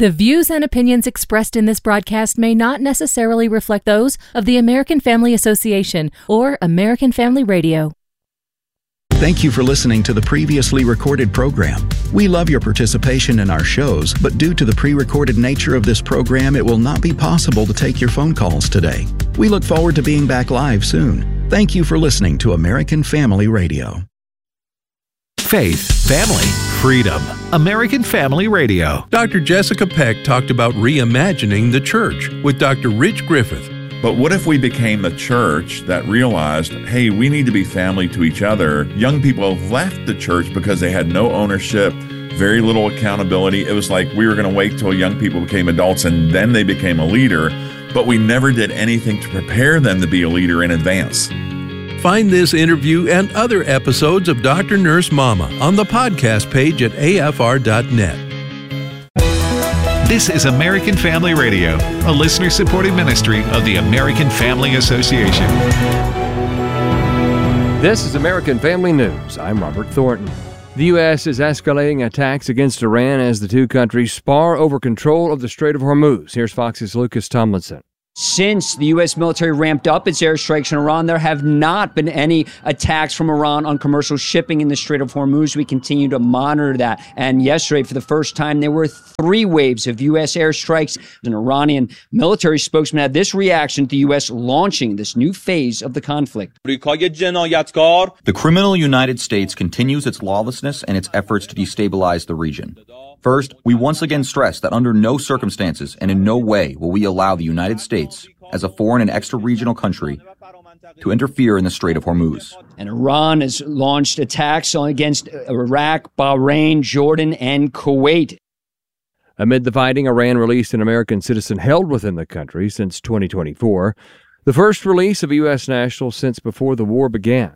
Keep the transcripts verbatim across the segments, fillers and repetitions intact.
The views and opinions expressed in this broadcast may not necessarily reflect those of the American Family Association or American Family Radio. Thank you for listening to the previously recorded program. We love your participation in our shows, but due to the pre-recorded nature of this program, it will not be possible to take your phone calls today. We look forward to being back live soon. Thank you for listening to American Family Radio. Faith, family, freedom. American Family Radio. Doctor Jessica Peck talked about reimagining the church with Doctor Rich Griffith. But what if we became a church that realized, hey, we need to be family to each other? Young people left the church because they had no ownership, very little accountability. It was like we were going to wait till young people became adults and then they became a leader, but we never did anything to prepare them to be a leader in advance. Find this interview and other episodes of Doctor Nurse Mama on the podcast page at A F R dot net. This is American Family Radio, a listener-supported ministry of the American Family Association. This is American Family News. I'm Robert Thornton. The U S is escalating attacks against Iran as the two countries spar over control of the Strait of Hormuz. Here's Fox's Lucas Tomlinson. Since the U S military ramped up its airstrikes in Iran, there have not been any attacks from Iran on commercial shipping in the Strait of Hormuz. We continue to monitor that. And yesterday, for the first time, there were three waves of U S airstrikes. An Iranian military spokesman had this reaction to the U S launching this new phase of the conflict. The criminal United States continues its lawlessness and its efforts to destabilize the region. First, we once again stress that under no circumstances and in no way will we allow the United States, as a foreign and extra-regional country, to interfere in the Strait of Hormuz. And Iran has launched attacks against Iraq, Bahrain, Jordan, and Kuwait. Amid the fighting, Iran released an American citizen held within the country since twenty twenty-four, the first release of a U S national since before the war began.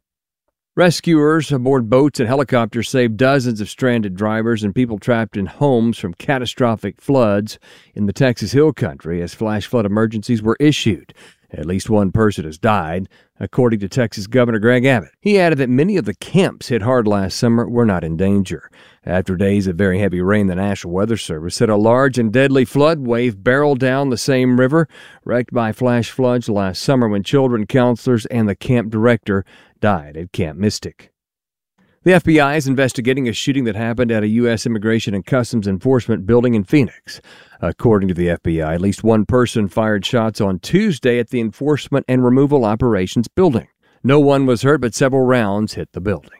Rescuers aboard boats and helicopters saved dozens of stranded drivers and people trapped in homes from catastrophic floods in the Texas Hill Country as flash flood emergencies were issued. At least one person has died, according to Texas Governor Greg Abbott. He added that many of the camps hit hard last summer were not in danger. After days of very heavy rain, the National Weather Service said a large and deadly flood wave barreled down the same river, wrecked by flash floods last summer when children counselors and the camp director died at Camp Mystic. The F B I is investigating a shooting that happened at a U S Immigration and Customs Enforcement building in Phoenix. According to the F B I, at least one person fired shots on Tuesday at the Enforcement and Removal Operations building. No one was hurt, but several rounds hit the building.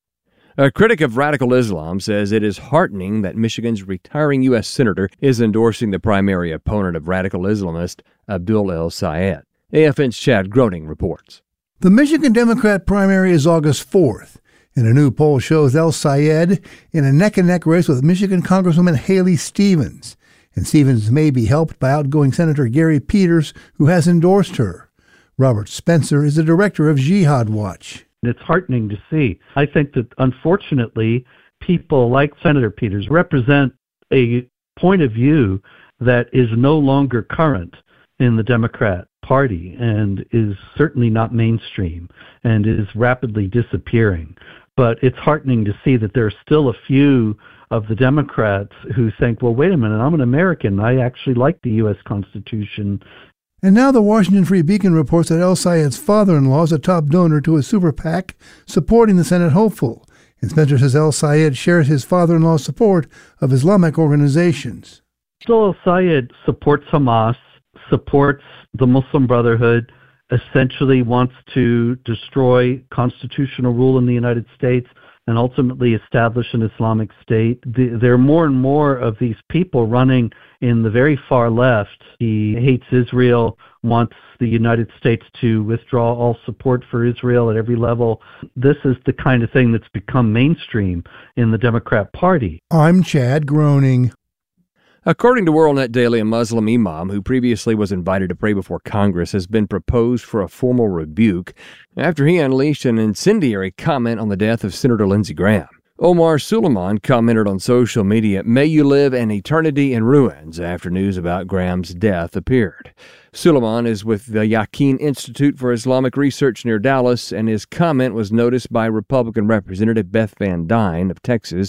A critic of radical Islam says it is heartening that Michigan's retiring U S Senator is endorsing the primary opponent of radical Islamist Abdul El-Sayed. A F N's Chad Groening reports. The Michigan Democrat primary is August fourth, and a new poll shows El-Sayed in a neck-and-neck race with Michigan Congresswoman Haley Stevens. And Stevens may be helped by outgoing Senator Gary Peters, who has endorsed her. Robert Spencer is the director of Jihad Watch. It's heartening to see. I think that, unfortunately, people like Senator Peters represent a point of view that is no longer current in the Democrat Party and is certainly not mainstream and is rapidly disappearing. But it's heartening to see that there are still a few of the Democrats who think, well, wait a minute, I'm an American. I actually like the U S Constitution. And now the Washington Free Beacon reports that El-Sayed's father-in-law is a top donor to a super PAC supporting the Senate hopeful. And Spencer says El-Sayed shares his father-in-law's support of Islamic organizations. Still, El-Sayed supports Hamas, supports the Muslim Brotherhood, essentially wants to destroy constitutional rule in the United States and ultimately establish an Islamic State. The, there are more and more of these people running in the very far left. He hates Israel, wants the United States to withdraw all support for Israel at every level. This is the kind of thing that's become mainstream in the Democrat Party. I'm Chad Groening. According to WorldNet Daily, a Muslim imam who previously was invited to pray before Congress has been proposed for a formal rebuke after he unleashed an incendiary comment on the death of Senator Lindsey Graham. Omar Suleiman commented on social media, "May you live an eternity in ruins," after news about Graham's death appeared. Suleiman is with the Yaqeen Institute for Islamic Research near Dallas, and his comment was noticed by Republican Representative Beth Van Dyne of Texas,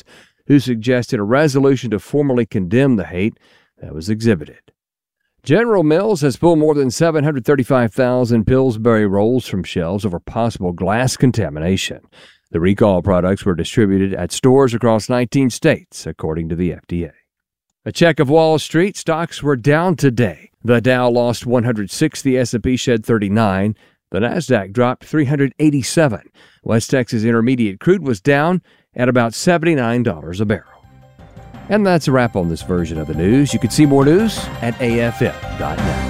who suggested a resolution to formally condemn the hate that was exhibited. General Mills has pulled more than seven hundred thirty-five thousand Pillsbury rolls from shelves over possible glass contamination. The recall products were distributed at stores across nineteen states, according to the F D A. A check of Wall Street. Stocks were down today. The Dow lost one hundred six, the S and P shed thirty-nine. The Nasdaq dropped three hundred eighty-seven. West Texas Intermediate crude was down at about seventy-nine dollars a barrel. And that's a wrap on this version of the news. You can see more news at A F M dot net.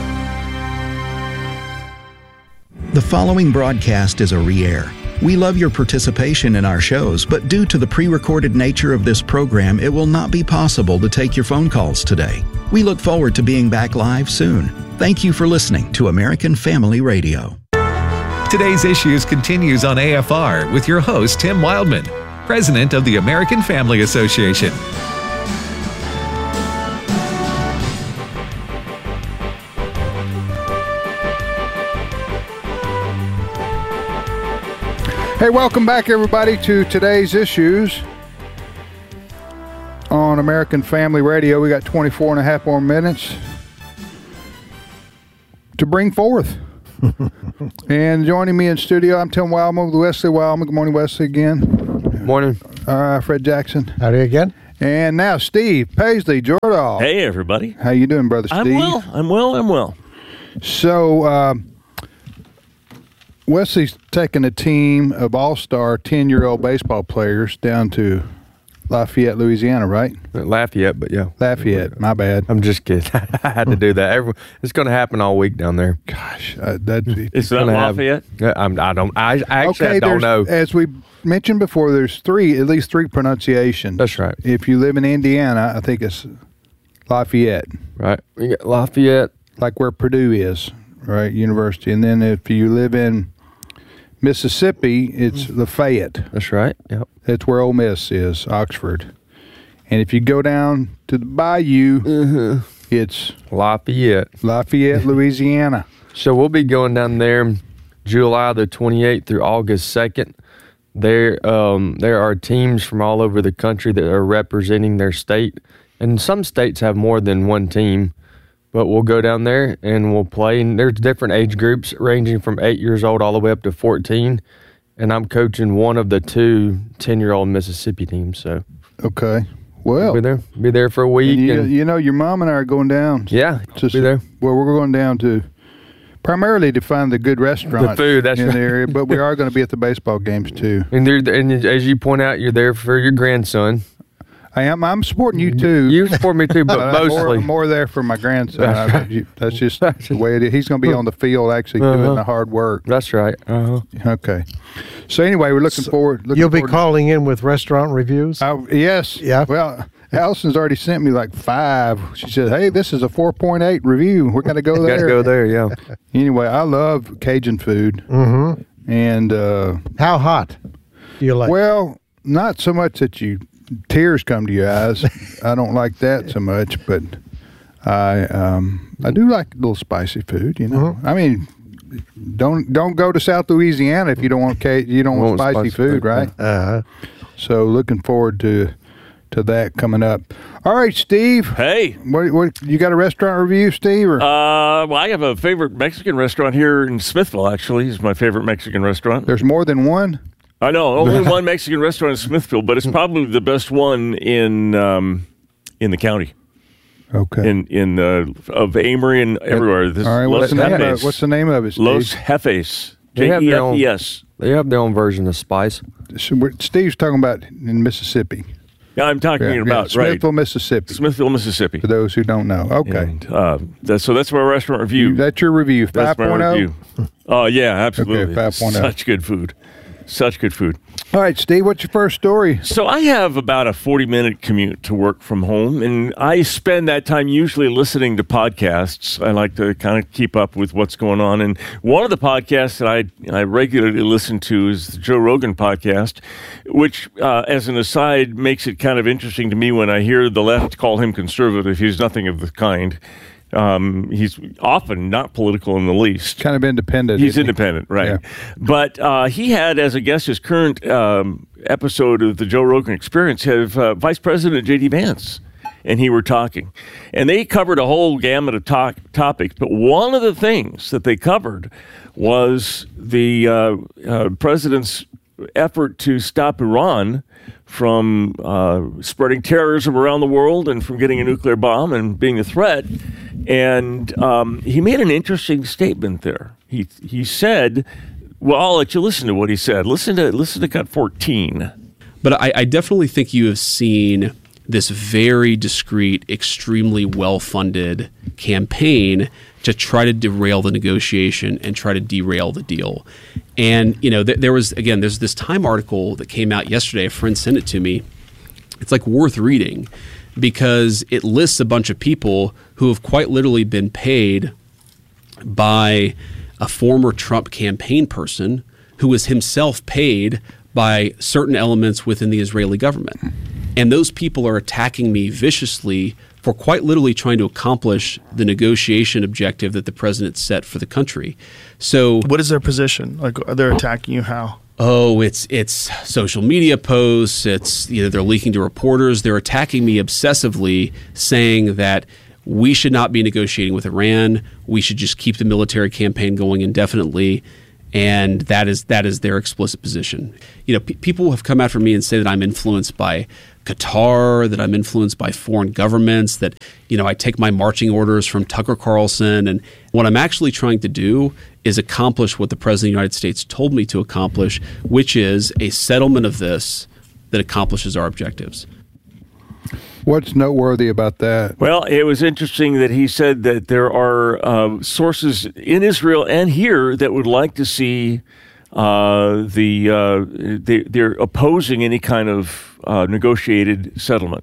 The following broadcast is a re-air. We love your participation in our shows, but due to the pre-recorded nature of this program, it will not be possible to take your phone calls today. We look forward to being back live soon. Thank you for listening to American Family Radio. Today's Issues continues on A F R with your host, Tim Wildman, President of the American Family Association. Hey, welcome back, everybody, to today's Issues on American Family Radio. We got twenty-four and a half more minutes to bring forth. And joining me in studio, I'm Tim Wildman with Wesley Wildman. Good morning, Wesley, again. Good morning. Uh, Fred Jackson. Howdy again. And now Steve Paisley Jordahl. Hey, everybody. How you doing, Brother Steve? I'm well. I'm well. I'm well. So, uh, Wesley's taking a team of all-star ten-year-old baseball players down to Lafayette, Louisiana, right? Lafayette, but yeah. Lafayette, my bad. I'm just kidding. I had to do that. Every, it's going to happen all week down there. Gosh, uh, that's is that Lafayette? Have, I'm, I don't. I, I actually okay, I don't know. As we mentioned before, there's three, at least three pronunciations. That's right. If you live in Indiana, I think it's Lafayette. Right. We got Lafayette, like where Purdue is, right? University, and then if you live in Mississippi, it's Lafayette. That's right. Yep. That's where Ole Miss is, Oxford. And if you go down to the bayou, mm-hmm. it's Lafayette. Lafayette, Louisiana. So we'll be going down there July the twenty-eighth through August second. There, um, there are teams from all over the country that are representing their state. And some states have more than one team. But we'll go down there and we'll play. And there's different age groups ranging from eight years old all the way up to fourteen. And I'm coaching one of the two ten-year-old Mississippi teams. So okay, well, be there, be there for a week. And you, and, you know, your mom and I are going down. Yeah, to, be there. Well, we're going down to primarily to find the good restaurant, the food that's in right. the area. But we are going to be at the baseball games too. And, and as you point out, you're there for your grandson. I am. I'm supporting you too. You support me too, but mostly more, more there for my grandson. That's, I, you, that's just the way it is. He's going to be on the field actually uh-huh. doing the hard work. That's right. Uh-huh. Okay. So anyway, we're looking so forward. Looking you'll be forward calling in with restaurant reviews. I, yes. Yeah. Well, Allison's already sent me like five. She said, "Hey, this is a four point eight review. We're going to go there." Got to go there. Yeah. Anyway, I love Cajun food. Mm-hmm. And uh, how hot do you like? Well, not so much that you. Tears come to your eyes. I don't like that so much, but I um, I do like a little spicy food. You know, mm-hmm. I mean, don't don't go to South Louisiana if you don't want you don't want, want spicy, spicy food, food, right? Uh-huh. So looking forward to to that coming up. All right, Steve. Hey, what, what you got a restaurant review, Steve? Or? Uh, well, I have a favorite Mexican restaurant here in Smithville. Actually, it's my favorite Mexican restaurant. There's more than one. I know, only one Mexican restaurant in Smithville, but it's probably the best one in um, in the county. Okay. In in uh, of Amory and everywhere. This All right. What's the, name of, what's the name of it, Steve? Los Jefes. They have their own. Yes. They have their own version of spice. So Steve's talking about in Mississippi. Yeah, I'm talking yeah, about yeah. Smithville, right. Mississippi. Smithville, Mississippi. For those who don't know. Okay. And, uh, that, so that's my restaurant review. You, that's your review. five point oh? Oh, uh, yeah, absolutely. Okay, five point oh. Such good food. Such good food. All right, Steve, what's your first story? So I have about a forty-minute commute to work from home, and I spend that time usually listening to podcasts. I like to kind of keep up with what's going on. And one of the podcasts that I, I regularly listen to is the Joe Rogan podcast, which, uh, as an aside, makes it kind of interesting to me when I hear the left call him conservative. He's nothing of the kind. Um, he's often not political in the least. Kind of independent. He's isn't independent, he? right. Yeah. But uh, he had as a guest his current um, episode of the Joe Rogan Experience had uh, Vice President J D Vance, and he were talking. And they covered a whole gamut of talk, topics, but one of the things that they covered was the uh, uh, president's effort to stop Iran from uh, spreading terrorism around the world and from getting a nuclear bomb and being a threat. And um, he made an interesting statement there. He he said, well, I'll let you listen to what he said. Listen to listen to cut fourteen. But I, I definitely think you have seen this very discreet, extremely well-funded campaign to try to derail the negotiation and try to derail the deal. And, you know, th- there was, again, there's this Time article that came out yesterday. A friend sent it to me. It's like worth reading because it lists a bunch of people who have quite literally been paid by a former Trump campaign person who was himself paid by certain elements within the Israeli government. And those people are attacking me viciously for quite literally trying to accomplish the negotiation objective that the president set for the country. So what is their position? Like, are they attacking you how? Oh, it's it's social media posts. It's, you know, they're leaking to reporters. They're attacking me obsessively, saying that we should not be negotiating with Iran. We should just keep the military campaign going indefinitely. And that is that is their explicit position. You know, p- people have come after me and say that I'm influenced by Qatar, that I'm influenced by foreign governments, that, you know, I take my marching orders from Tucker Carlson. And what I'm actually trying to do is accomplish what the President of the United States told me to accomplish, which is a settlement of this that accomplishes our objectives. What's noteworthy about that? Well, it was interesting that he said that there are uh, sources in Israel and here that would like to see uh, the uh, they, they're opposing any kind of uh, negotiated settlement.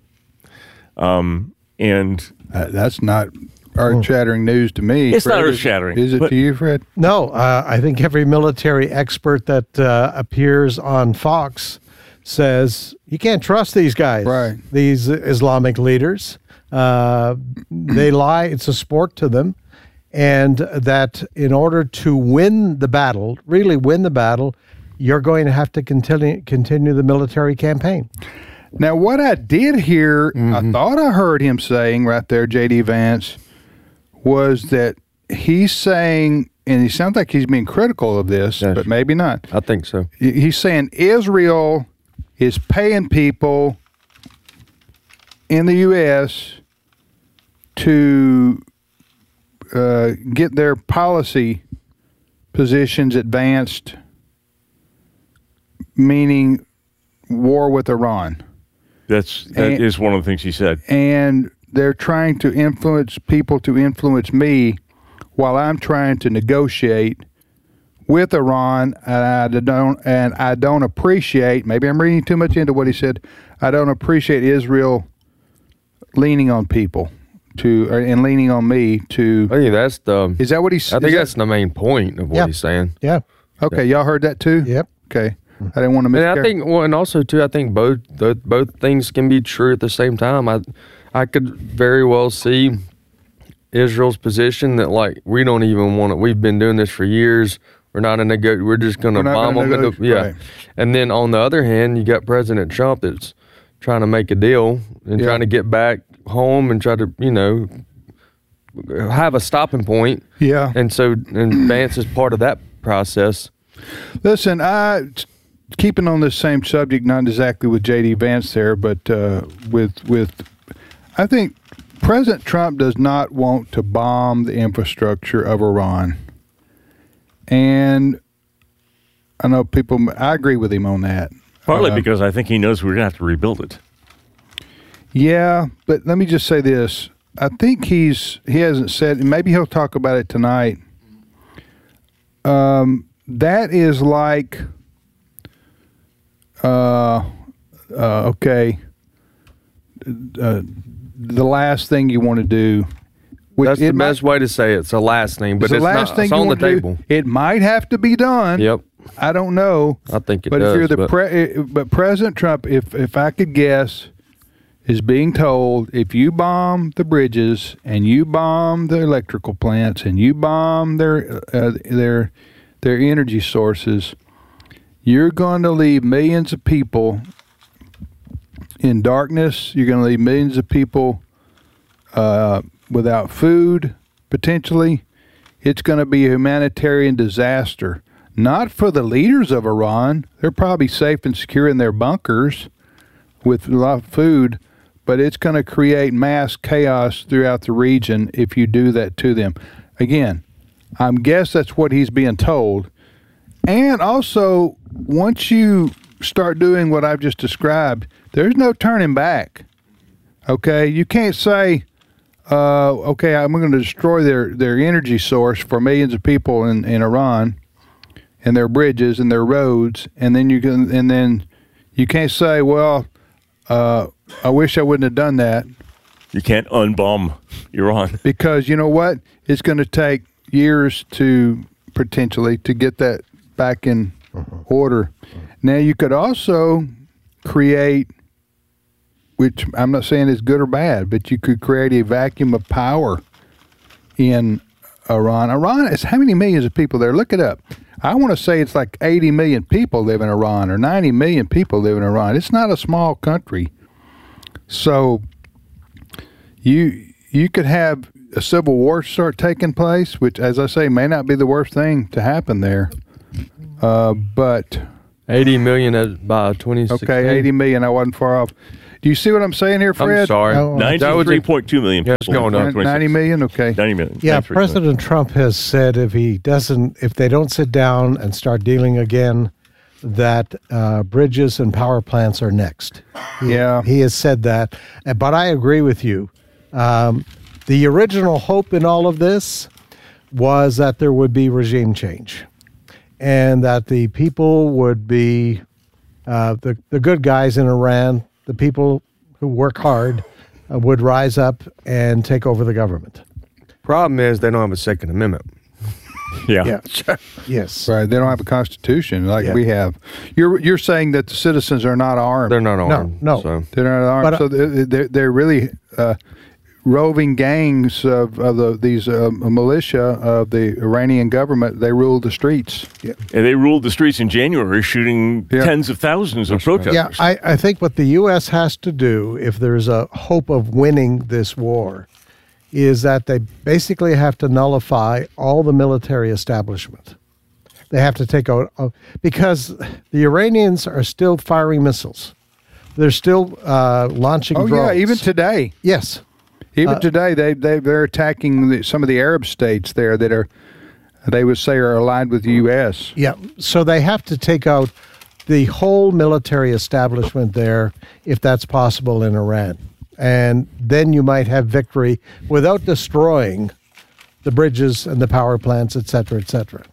Um, and uh, that's not earth-shattering news to me. It's Fred. not earth-shattering. Is it but, to you, Fred? No, uh, I think every military expert that uh, appears on Fox says you can't trust these guys, right? These Islamic leaders. Uh, they lie. It's a sport to them. And that in order to win the battle, really win the battle, you're going to have to continue, continue the military campaign. Now, what I did hear, mm-hmm. I thought I heard him saying right there, J D Vance, was that he's saying, and he sounds like he's being critical of this, yes. but maybe not. I think so. He's saying Israel is paying people in the U S to uh, get their policy positions advanced, meaning war with Iran. That's that and, is one of the things he said. And they're trying to influence people to influence me while I'm trying to negotiate with Iran, and I don't and I don't appreciate. Maybe I'm reading too much into what he said. I don't appreciate Israel leaning on people to or, and leaning on me to. I think that's the. Is that what he's? I think that, that's the main point of what yeah. he's saying. Yeah. Okay, y'all heard that too. Yep. Okay, I didn't want to miss. And I think, well, and also too, I think both the, both things can be true at the same time. I I could very well see Israel's position that like we don't even want to. We've been doing this for years. We're not in a good. We're just going to bomb them. Into, yeah, right. And then on the other hand, you got President Trump that's trying to make a deal and yeah. trying to get back home and try to, you know, have a stopping point. Yeah. And so, and Vance is part of that process. Listen, I keeping on this same subject, not exactly with J D Vance there, but uh, with with, I think President Trump does not want to bomb the infrastructure of Iran. And I know people, I agree with him on that. Partly uh, because I think he knows we're going to have to rebuild it. Yeah, but let me just say this. I think he's, he hasn't said, and maybe he'll talk about it tonight. Um, that is like, uh, uh, okay, uh, the last thing you want to do. Which That's the best might, way to say it. It's the last thing, but it's, it's, the last not, thing it's on the table. Do. It might have to be done. Yep. I don't know. I think it but does. If you're the but, pre, but President Trump, if if I could guess, is being told, if you bomb the bridges and you bomb the electrical plants and you bomb their uh, their their energy sources, you're going to leave millions of people in darkness. You're going to leave millions of people uh, without food, potentially. It's going to be a humanitarian disaster. Not for the leaders of Iran. They're probably safe and secure in their bunkers with a lot of food, but it's going to create mass chaos throughout the region if you do that to them. Again, I guess that's what he's being told. And also, once you start doing what I've just described, there's no turning back. Okay? You can't say, uh, okay, I'm going to destroy their, their energy source for millions of people in, in Iran and their bridges and their roads, and then you can, and then you can't say, well, uh, I wish I wouldn't have done that. You can't unbomb Iran. Because you know what? It's going to take years to potentially to get that back in uh-huh. order. Uh-huh. Now, you could also create, which I'm not saying is good or bad, but you could create a vacuum of power in Iran. Iran is how many millions of people there? Look it up. I want to say it's like eighty million people live in Iran or ninety million people live in Iran. It's not a small country. So you you could have a civil war start taking place, which, as I say, may not be the worst thing to happen there. Uh, but eighty million by twenty sixteen. Okay, eighty million. I wasn't far off. Do you see what I'm saying here, Fred? I'm sorry. Oh, ninety-three point two million people. Yes, no, no. ninety million? Okay. ninety million. Yeah, President Trump has said if he doesn't, if they don't sit down and start dealing again, that uh, bridges and power plants are next. He, yeah. He has said that. But I agree with you. Um, the original hope in all of this was that there would be regime change and that the people would be, uh, the, the good guys in Iran, the people who work hard, uh, would rise up and take over the government. Problem is they don't have a Second Amendment. Yeah. Yeah. Yes. Right. They don't have a constitution like Yeah. we have. You're you're saying that the citizens are not armed. They're not armed. No. So. They're not armed. But, uh, so they're, they're, they're really uh, roving gangs of, of the, these uh, militia of the Iranian government. They rule the streets. Yeah. And they ruled the streets in January, shooting Yeah. tens of thousands of protesters. Yeah, I, I think what the U S has to do, if there's a hope of winning this war, is that they basically have to nullify all the military establishment. They have to take out, uh, because the Iranians are still firing missiles. They're still uh, launching Oh, drones. yeah, even today. Yes. Even Uh, today, they, they, they're attacking the, some of the Arab states there that are, they would say are aligned with the U S. Yeah, so they have to take out the whole military establishment there, if that's possible in Iran. And then you might have victory without destroying the bridges and the power plants, et cetera, et cetera.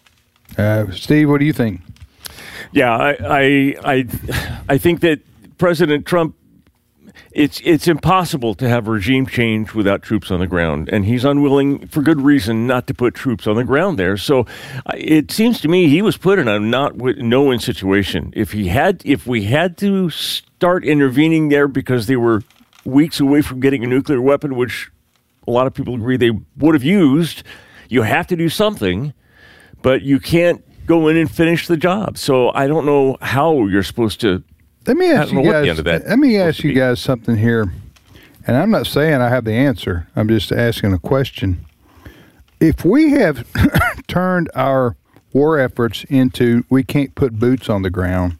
Uh, Steve, what do you think? Yeah, I, I, I, I think that President Trump, it's it's impossible to have regime change without troops on the ground, and he's unwilling, for good reason, not to put troops on the ground there. So uh, it seems to me he was put in a not no-win situation. If he had, if we had to start intervening there because they were weeks away from getting a nuclear weapon, which a lot of people agree they would have used, you have to do something, but you can't go in and finish the job. So I don't know how you're supposed to. Let me ask you what the guys. end of that Let me ask supposed to you be. guys something here, and I'm not saying I have the answer. I'm just asking a question. If we have turned our war efforts into we can't put boots on the ground,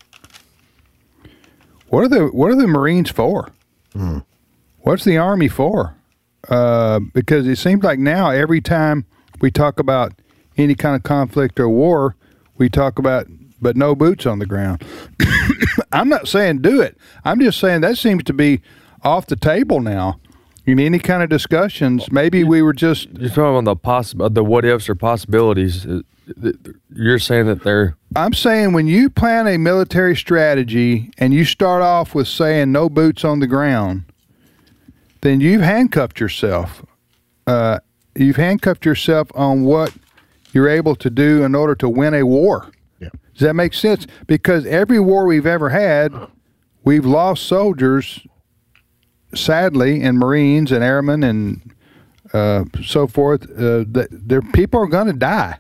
what are the what are the Marines for? Hmm. What's the Army for? Uh, because it seems like now every time we talk about any kind of conflict or war, we talk about but no boots on the ground. I'm not saying do it. I'm just saying that seems to be off the table now. In any kind of discussions, maybe we were just. You're talking about the possible, the what ifs or possibilities. Uh, th- th- You're saying that they're. I'm saying when you plan a military strategy and you start off with saying no boots on the ground, then you've handcuffed yourself. Uh, you've handcuffed yourself on what you're able to do in order to win a war. Yeah. Does that make sense? Because every war we've ever had, we've lost soldiers sadly, and Marines and airmen and uh, so forth, uh, that their people are going to die.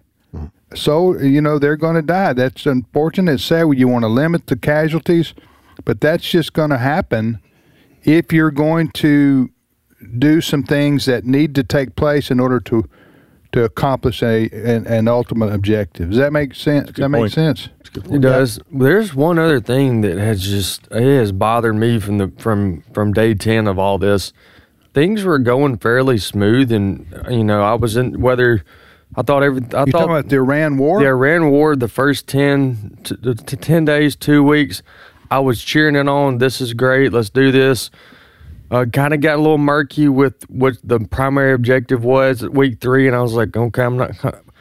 So, you know, they're going to die. That's unfortunate. It's sad. You want to limit the casualties, but that's just going to happen if you're going to do some things that need to take place in order to to accomplish a an, an ultimate objective. Does that make sense? Does that make sense? It does. There's one other thing that has just it has bothered me from the from from day ten of all this. Things were going fairly smooth, and you know, I was in whether I thought every. I you thought talking about the Iran war? The Iran war. The first ten to, to ten days, two weeks, I was cheering it on. This is great. Let's do this. Uh, kind of got a little murky with what the primary objective was at week three, and I was like, okay, I'm not.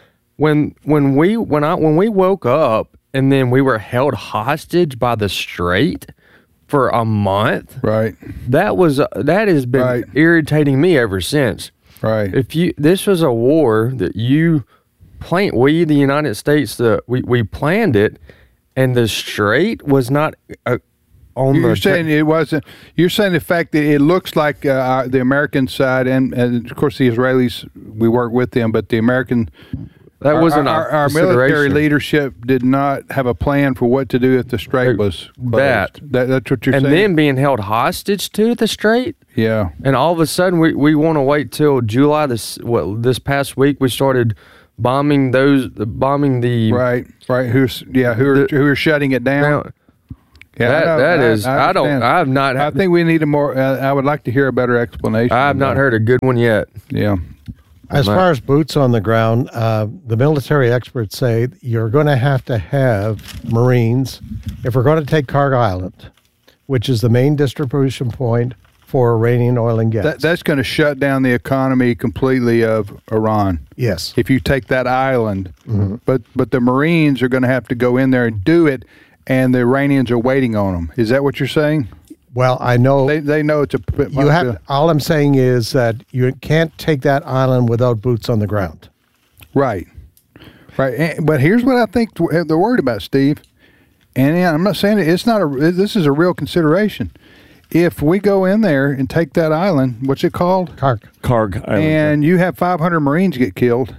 When when we when I when we woke up and then we were held hostage by the Strait for a month, right? That was uh, that has been right. irritating me ever since. Right. If you this was a war that you planned, we the United States, the we we planned it, and the Strait was not. A, On you're the saying it wasn't. You're saying the fact that it looks like uh, the American side, and, and of course the Israelis, we work with them, but the American that wasn't our, our, our military leadership did not have a plan for what to do if the Strait was closed. That, that that's what you're and saying. And then being held hostage to the Strait. Yeah. And all of a sudden, we, we want to wait till July. This what this past week we started bombing those bombing the right right who's yeah who are the, who are shutting it down. Now, Yeah, that, I that I, is. I, I don't. I've not. I think we need a more. Uh, I would like to hear a better explanation. I have not heard a good one yet. Yeah. As far as boots on the ground, uh, the military experts say you're going to have to have Marines if we're going to take Carg Island, which is the main distribution point for Iranian oil and gas. That, that's going to shut down the economy completely of Iran. Yes. If you take that island, mm-hmm. but but the Marines are going to have to go in there and do it. And the Iranians are waiting on them. Is that what you're saying? Well, I know they they know it's a. You have. To, all I'm saying is that you can't take that island without boots on the ground. Right, right. And, but here's what I think they're worried about, Steve. And I'm not saying it, it's not a. This is a real consideration. If we go in there and take that island, what's it called? Carg. Carg Island. And you have five hundred Marines get killed.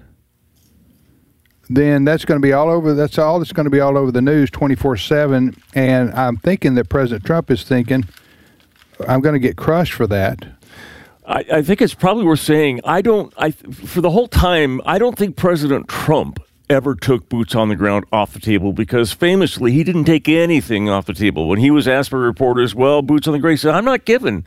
Then that's going to be all over. That's all that's going to be all over the news twenty-four seven. And I'm thinking that President Trump is thinking, I'm going to get crushed for that. I, I think it's probably worth saying, I don't, I for the whole time, I don't think President Trump ever took boots on the ground off the table, because famously he didn't take anything off the table. When he was asked by reporters, well, boots on the ground, he said, I'm not given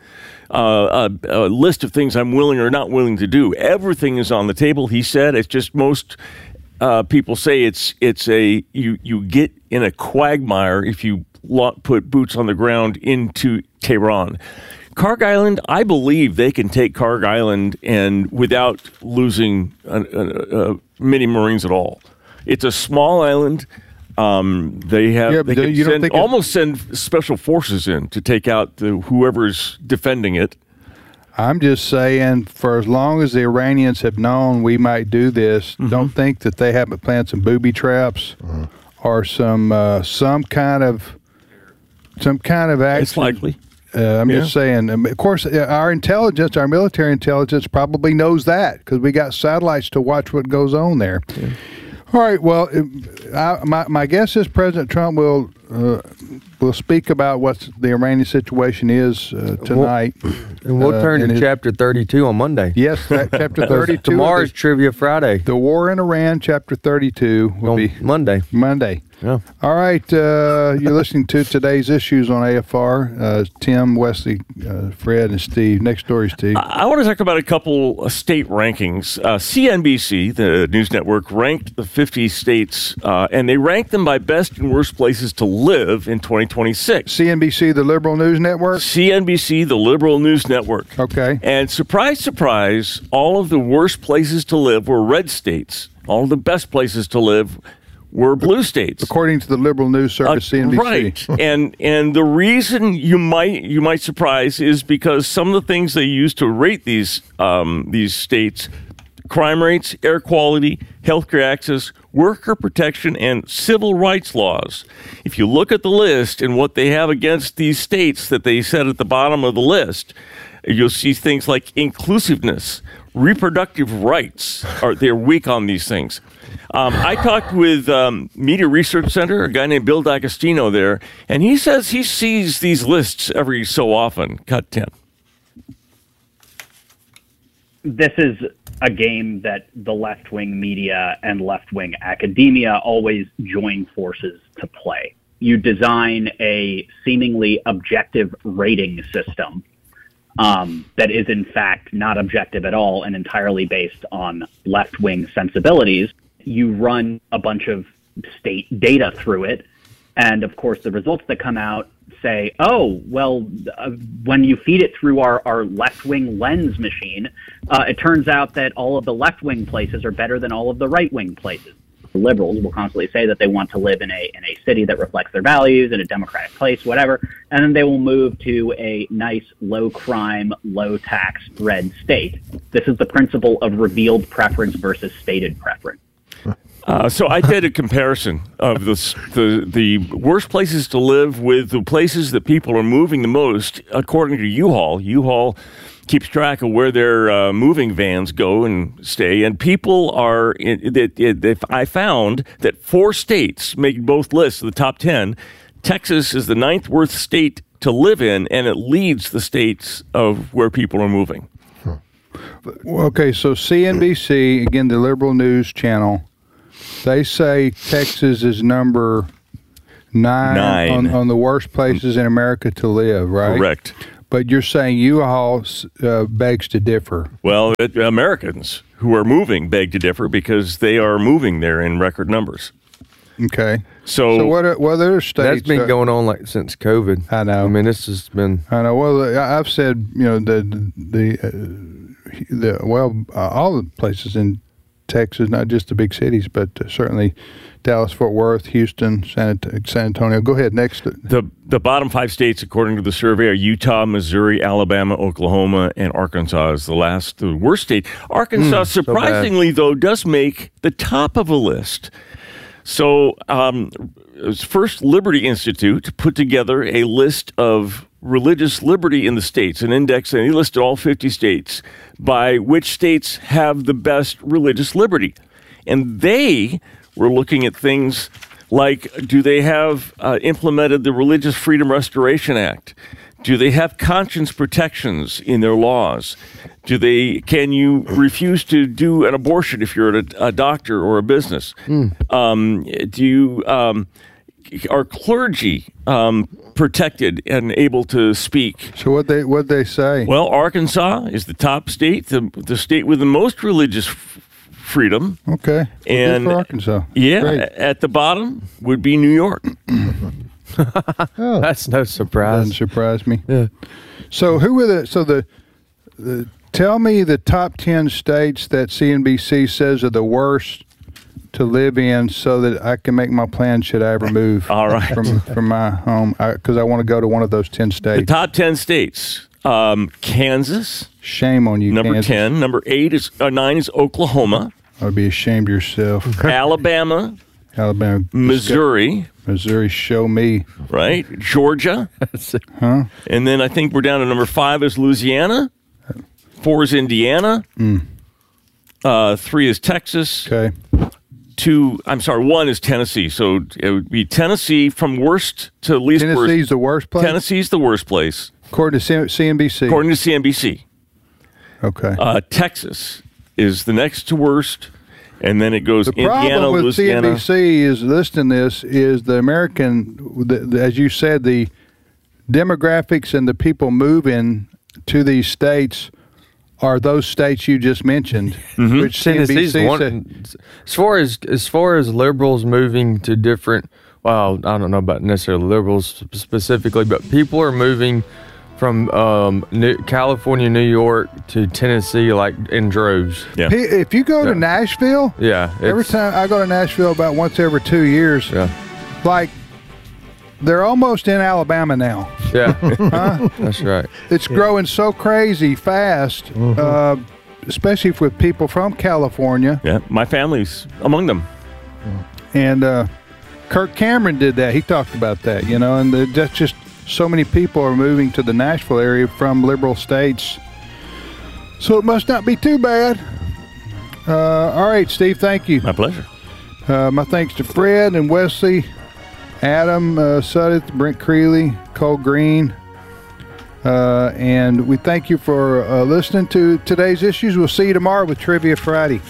uh, a, a list of things I'm willing or not willing to do. Everything is on the table, he said. It's just most... Uh, people say it's it's a you you get in a quagmire if you lo- put boots on the ground into Tehran. Carg Island, I believe they can take Carg Island and without losing uh, uh, many Marines at all. It's a small island. Um, they have yeah, they can you send, don't think almost send special forces in to take out the, whoever's defending it. I'm just saying, for as long as the Iranians have known we might do this, mm-hmm. don't think that they haven't planned some booby traps mm-hmm. or some uh, some kind of some kind of action. It's likely. Uh, I'm yeah. just saying. Of course, our intelligence, our military intelligence, probably knows that because we got satellites to watch what goes on there. Yeah. All right. Well, I, my my guess is President Trump will uh, will speak about what the Iranian situation is uh, tonight, we'll, and we'll uh, turn to chapter thirty-two on Monday. Yes, chapter thirty-two. Tomorrow's Trivia Friday. The War in Iran, chapter thirty-two, will on be Monday. Monday. Yeah. All right. Uh, you're listening to today's issues on A F R. Uh, Tim, Wesley, uh, Fred, and Steve. Next story, Steve. I, I want to talk about a couple of state rankings. Uh, C N B C, the news network, ranked the fifty states, uh, and they ranked them by best and worst places to live in twenty twenty-six. C N B C, the liberal news network? C N B C, the liberal news network. Okay. And surprise, surprise, all of the worst places to live were red states. All of the best places to live were blue states, according to the liberal news service, uh, C N B C. Right, and and the reason you might you might surprise is because some of the things they use to rate these um, these states: crime rates, air quality, healthcare access, worker protection, and civil rights laws. If you look at the list and what they have against these states that they set at the bottom of the list, You'll see things like inclusiveness, reproductive rights. Are they're weak on these things. Um, I talked with um, Media Research Center, a guy named Bill D'Agostino there, and he says he sees these lists every so often. Cut ten. This is a game that the left-wing media and left-wing academia always join forces to play. You design a seemingly objective rating system um, that is, in fact, not objective at all and entirely based on left-wing sensibilities. You run a bunch of state data through it, and, of course, the results that come out say, oh, well, uh, when you feed it through our, our left-wing lens machine, uh, it turns out that all of the left-wing places are better than all of the right-wing places. Liberals will constantly say that they want to live in a in a city that reflects their values, in a democratic place, whatever, and then they will move to a nice, low-crime, low-tax red state. This is the principle of revealed preference versus stated preference. Uh, so I did a comparison of the, the the worst places to live with the places that people are moving the most, according to U-Haul. U-Haul keeps track of where their uh, moving vans go and stay, and people are. That I found that four states make both lists of the top ten. Texas is the ninth worst state to live in, and it leads the states of where people are moving. Well, okay, so C N B C, again, the liberal news channel, they say Texas is number nine, Nine. On, on the worst places in America to live, right? Correct. But you're saying U-Haul uh, begs to differ. Well, it, Americans who are moving beg to differ because they are moving there in record numbers. Okay. So, so what, are, what other states? That's been uh, going on like since COVID. I know. I mean, this has been. I know. Well, I've said, you know, the the uh, the well, uh, all the places in Texas, not just the big cities, but uh, certainly Dallas, Fort Worth, Houston, San, San Antonio. Go ahead. Next. The the bottom five states, according to the survey, are Utah, Missouri, Alabama, Oklahoma, and Arkansas is the last, the worst state. Arkansas, Mm, so surprisingly, though, does make the top of a list. So, um, First Liberty Institute put together a list of religious liberty in the states, an index, and he listed all fifty states by which states have the best religious liberty. And they were looking at things like, do they have uh, implemented the Religious Freedom Restoration Act? Do they have conscience protections in their laws? Do they? Can you refuse to do an abortion if you're a, a doctor or a business? Mm. Um, do you? Um, are clergy um, protected and able to speak? So what they what they say? Well, Arkansas is the top state, the the state with the most religious f- freedom. Okay, well, and good for Arkansas. Yeah, Great. at the bottom would be New York. Oh, that's no surprise. Doesn't surprise me. Yeah. So who were the? So the, the tell me the top ten states that C N B C says are the worst to live in, so that I can make my plan should I ever move. All right. from from my home, because I, I want to go to one of those ten states. The top ten states: um, Kansas. Shame on you, Number Kansas. ten. Number eight is uh, nine is Oklahoma. I'd be ashamed of yourself. Alabama. Alabama. Missouri. Missouri, show me. Right. Georgia. Huh? And then I think we're down to number five is Louisiana. Four is Indiana. Mm. Uh, three is Texas. Okay. Two, I'm sorry, one is Tennessee. So it would be Tennessee from worst to least worst. Tennessee's the worst place? Tennessee's the worst place. According to C N B C. According to C N B C. Okay. Uh, Texas is the next to worst. And then it goes The Indiana, problem with Louisiana. C N B C is listing this is the American, the, the, as you said, the demographics and the people moving to these states are those states you just mentioned, Mm-hmm. which C N B C Tennessee's said, one, as far as as far as liberals moving to different. Well, I don't know about necessarily liberals specifically, but people are moving from um, New, California, New York to Tennessee, like in droves. Yeah. P- if you go Yeah. to Nashville, Yeah. every it's- time I go to Nashville about once every two years, Yeah. like they're almost in Alabama now. Yeah. Huh? That's right. It's growing so crazy fast, uh, especially with people from California. Yeah, my family's among them. And uh, Kirk Cameron did that. He talked about that, you know, and the, that's just so many people are moving to the Nashville area from liberal states. So it must not be too bad. Uh, all right, Steve, thank you. My pleasure. Uh, my thanks to Fred and Wesley, Adam uh, Suddeth, Brent Creeley, Cole Green. Uh, and we thank you for uh, listening to today's issues. We'll see you tomorrow with Trivia Friday.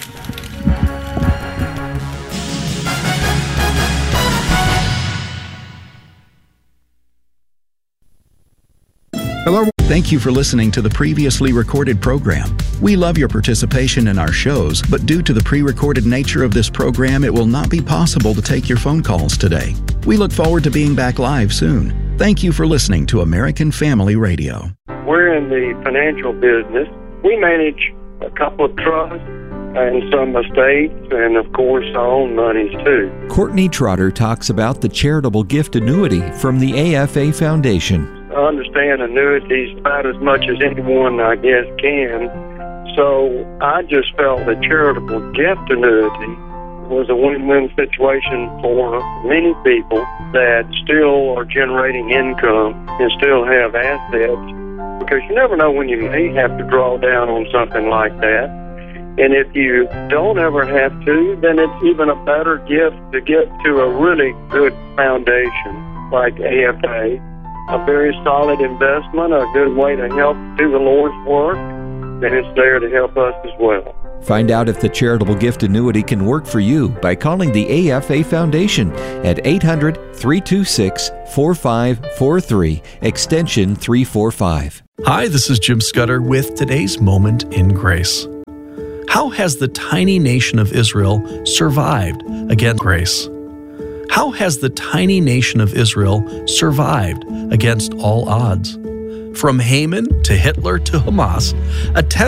Hello. Thank you for listening to the previously recorded program. We love your participation in our shows, but due to the pre-recorded nature of this program, it will not be possible to take your phone calls today. We look forward to being back live soon. Thank you for listening to American Family Radio. We're in the financial business. We manage a couple of trusts and some estates, and of course our own monies too. Courtney Trotter talks about the charitable gift annuity from the A F A Foundation. I understand annuities about as much as anyone, I guess, can. So I just felt the charitable gift annuity was a win-win situation for many people that still are generating income and still have assets, because you never know when you may have to draw down on something like that. And if you don't ever have to, then it's even a better gift to get to a really good foundation like A F A. A very solid investment, a good way to help do the Lord's work, and it's there to help us as well. Find out if the charitable gift annuity can work for you by calling the A F A Foundation at eight hundred, three two six, four five four three, extension three forty-five. Hi, this is Jim Scudder with today's Moment in Grace. How has the tiny nation of Israel survived against grace? How has the tiny nation of Israel survived against all odds? From Haman to Hitler to Hamas, attempts